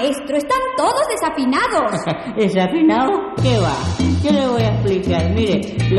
maestro, están todos desafinados. ¿Desafinado? ¿Qué va? Yo le voy a explicar. Mire,